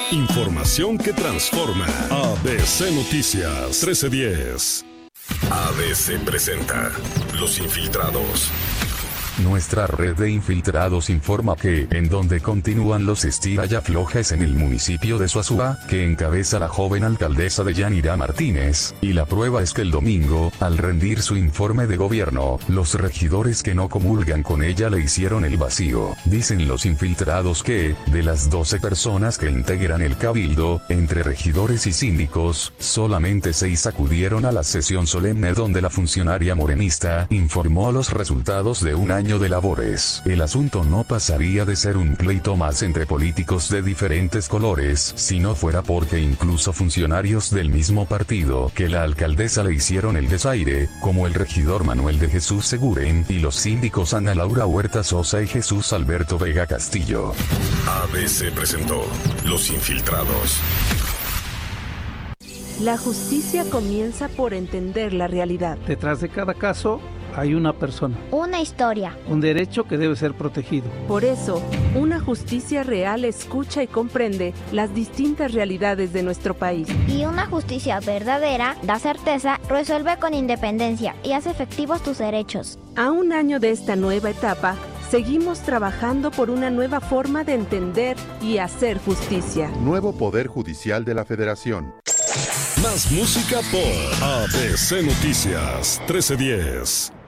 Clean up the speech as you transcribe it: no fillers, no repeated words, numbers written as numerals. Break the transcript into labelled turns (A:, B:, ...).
A: Información que transforma. ABC Noticias 1310. ABC presenta Los Infiltrados.
B: Nuestra red de infiltrados informa que, en donde continúan los estira y aflojes en el municipio de Suazua, que encabeza la joven alcaldesa de Yanira Martínez, y la prueba es que el domingo, al rendir su informe de gobierno, los regidores que no comulgan con ella le hicieron el vacío. Dicen los infiltrados que, de las 12 personas que integran el cabildo, entre regidores y síndicos, solamente 6 acudieron a la sesión solemne donde la funcionaria morenista informó los resultados de un año de labores. El asunto no pasaría de ser un pleito más entre políticos de diferentes colores, si no fuera porque incluso funcionarios del mismo partido que la alcaldesa le hicieron el desaire, como el regidor Manuel de Jesús Seguren y los síndicos Ana Laura Huerta Sosa y Jesús Alberto Vega Castillo.
A: ABC presentó Los Infiltrados.
C: La justicia comienza por entender la realidad.
D: Detrás de cada caso hay una persona.
E: Una historia.
D: Un derecho que debe ser protegido.
C: Por eso, una justicia real escucha y comprende las distintas realidades de nuestro país.
E: Y una justicia verdadera da certeza, resuelve con independencia y hace efectivos tus derechos.
C: A un año de esta nueva etapa, seguimos trabajando por una nueva forma de entender y hacer justicia.
F: Nuevo Poder Judicial de la Federación.
A: Más música por ABC Noticias 1310.